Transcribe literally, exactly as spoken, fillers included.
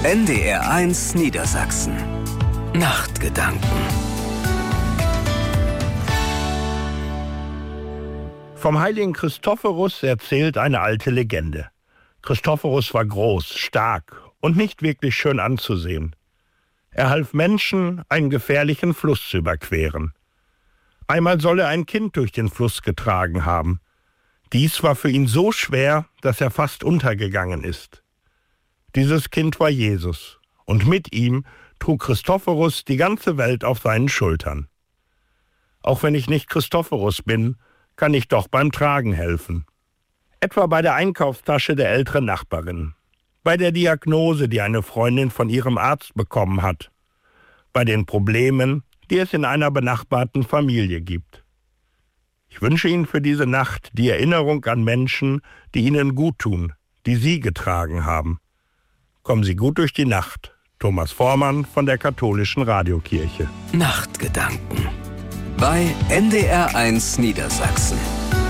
N D R eins Niedersachsen. Nachtgedanken. Vom heiligen Christophorus erzählt eine alte Legende. Christophorus war groß, stark und nicht wirklich schön anzusehen. Er half Menschen, einen gefährlichen Fluss zu überqueren. Einmal soll er ein Kind durch den Fluss getragen haben. Dies war für ihn so schwer, dass er fast untergegangen ist. Dieses Kind war Jesus, und mit ihm trug Christophorus die ganze Welt auf seinen Schultern. Auch wenn ich nicht Christophorus bin, kann ich doch beim Tragen helfen. Etwa bei der Einkaufstasche der älteren Nachbarin, bei der Diagnose, die eine Freundin von ihrem Arzt bekommen hat, bei den Problemen, die es in einer benachbarten Familie gibt. Ich wünsche Ihnen für diese Nacht die Erinnerung an Menschen, die Ihnen gut tun, die Sie getragen haben. Kommen Sie gut durch die Nacht. Thomas Vormann von der Katholischen Radiokirche. Nachtgedanken bei N D R eins Niedersachsen.